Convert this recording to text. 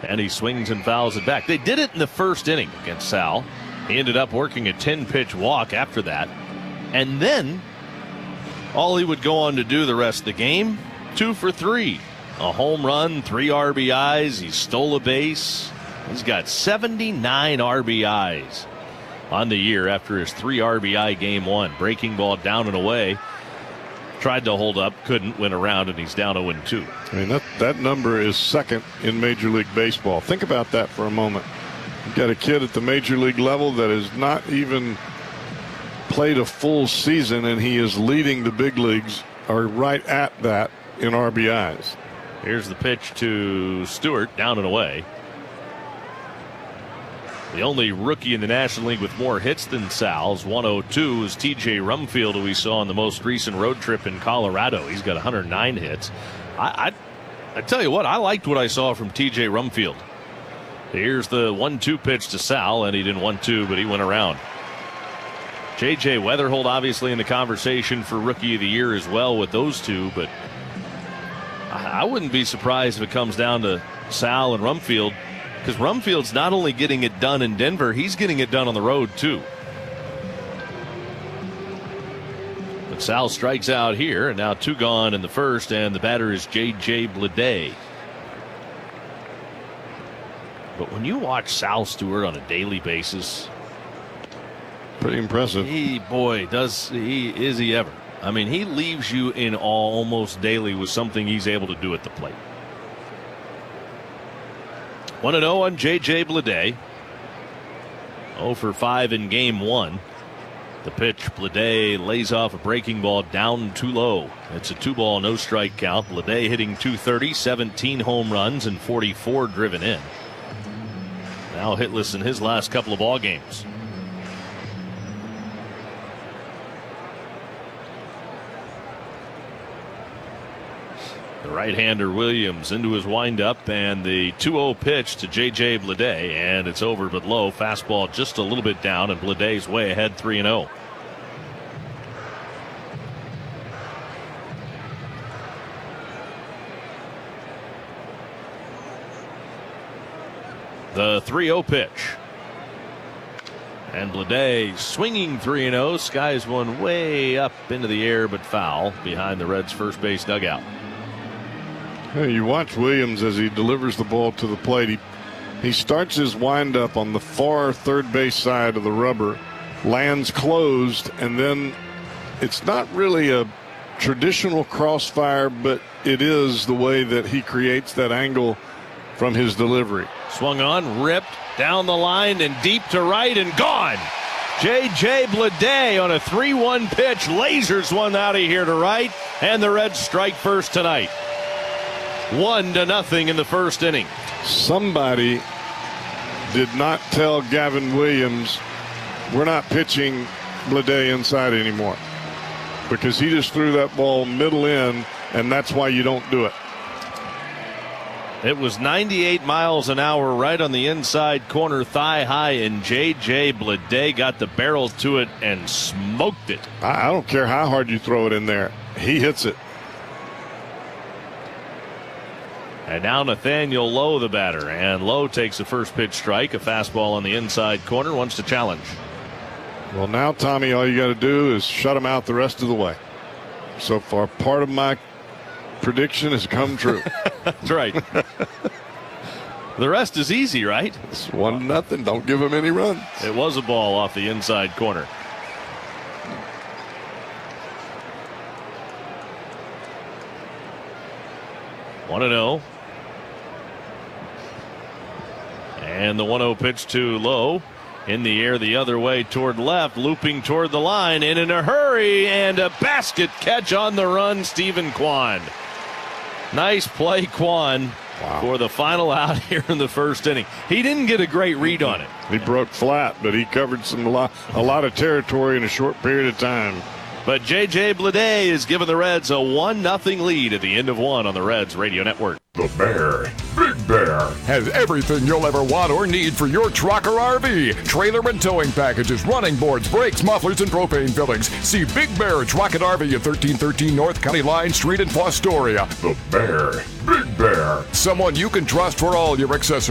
and he swings and fouls it back. They did it in the first inning against Sal. He ended up working a 10-pitch walk after that. And then all he would go on to do the rest of the game, 2 for 3. A home run, 3 RBIs. He stole a base. He's got 79 RBIs on the year after his 3 RBI game 1. Breaking ball down and away. Tried to hold up, couldn't, went around, and he's down 0-2. I mean, that number is second in Major League Baseball. Think about that for a moment. You've got a kid at the Major League level that has not even played a full season, and he is leading the big leagues, or right at that, in RBIs. Here's the pitch to Stewart, down and away. The only rookie in the National League with more hits than Sal's, 102, is T.J. Rumfield, who we saw on the most recent road trip in Colorado. He's got 109 hits. I tell you what, I liked what I saw from T.J. Rumfield. Here's the 1-2 pitch to Sal, and he didn't 1-2, but he went around. J.J. Weatherholt obviously in the conversation for Rookie of the Year as well with those two, but I wouldn't be surprised if it comes down to Sal and Rumfield, because Rumfield's not only getting it done in Denver, he's getting it done on the road too. But Sal strikes out here, and now 2 gone in the first, and the batter is J.J. Bleday. But when you watch Sal Stewart on a daily basis, pretty impressive. Is he ever. I mean, he leaves you in awe almost daily with something he's able to do at the plate. 1-0 on J.J. Bleday. 0 for 5 in game 1. The pitch, Bleday lays off a breaking ball down too low. It's a 2-ball, no strike count. Bleday hitting .230, 17 home runs, and 44 driven in. Now hitless in his last couple of ball games. The right-hander Williams into his windup, and the 2-0 pitch to J.J. Bleday, and it's over but low. Fastball just a little bit down, and Bleday's way ahead 3-0. The 3-0 pitch. And Bleday swinging 3-0. Skies one way up into the air, but foul behind the Reds' first base dugout. Hey, you watch Williams as he delivers the ball to the plate. He starts his windup on the far third base side of the rubber, lands closed, and then it's not really a traditional crossfire, but it is the way that he creates that angle from his delivery. Swung on, ripped, down the line, and deep to right, and gone. J.J. Bleday on a 3-1 pitch, lasers one out of here to right, and the Reds strike first tonight. 1-0 in the first inning. Somebody did not tell Gavin Williams, we're not pitching Bleday inside anymore, because he just threw that ball middle in, and that's why you don't do it. It was 98 miles an hour right on the inside corner, thigh high, and J.J. Bleday got the barrel to it and smoked it. I don't care how hard you throw it in there. He hits it. And now Nathaniel Lowe, the batter. And Lowe takes a first pitch strike, a fastball on the inside corner, wants to challenge. Well, now, Tommy, all you got to do is shut him out the rest of the way. So far, part of my prediction has come true. That's right. The rest is easy, right? It's 1-0. Don't give him any runs. It was a ball off the inside corner. One 1-0. And the 1-0 pitch to Lowe. In the air the other way toward left, looping toward the line, and in a hurry, and a basket catch on the run, Stephen Kwan. Nice play, Kwan, for the final out here in the first inning. He didn't get a great read on it. He broke flat, but he covered a lot of territory in a short period of time. But J.J. Bleday is giving the Reds a 1-0 lead at the end of one on the Reds Radio Network. The Bear, Big Bear, has everything you'll ever want or need for your truck or RV. Trailer and towing packages, running boards, brakes, mufflers, and propane fillings. See Big Bear Truck and RV at 1313 North County Line Street in Fostoria. The Bear, Big Bear. Someone you can trust for all your accessories.